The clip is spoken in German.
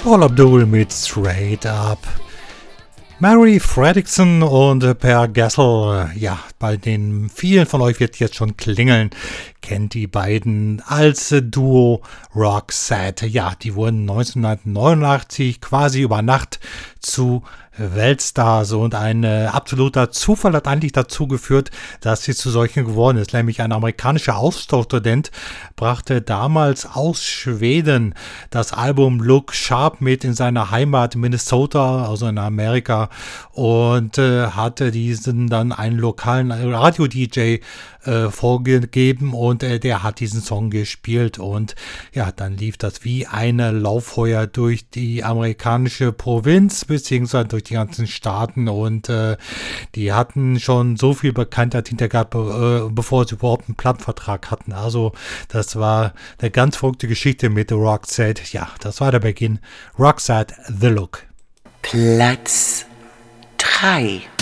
Paula Abdul mit Straight Up. Mary Fredriksson und Per Gessle, ja, bei den vielen von euch wird jetzt schon klingeln, kennt die beiden als Duo Roxette. Ja, die wurden 1989 quasi über Nacht zu Weltstars und ein absoluter Zufall hat eigentlich dazu geführt, dass sie zu solchen geworden ist. Nämlich ein amerikanischer Austauschstudent brachte damals aus Schweden das Album Look Sharp mit in seiner Heimat Minnesota, also in Amerika, und hatte diesen dann einen lokalen Radio-DJ vorgegeben und der hat diesen Song gespielt und ja, dann lief das wie eine Lauffeuer durch die amerikanische Provinz beziehungsweise durch die ganzen Staaten und die hatten schon so viel Bekanntheit hintergehabt, bevor sie überhaupt einen Plattenvertrag hatten. Also das war eine ganz verrückte Geschichte mit Roxette. Ja, das war der Beginn. Roxette, The Look. Platz 3.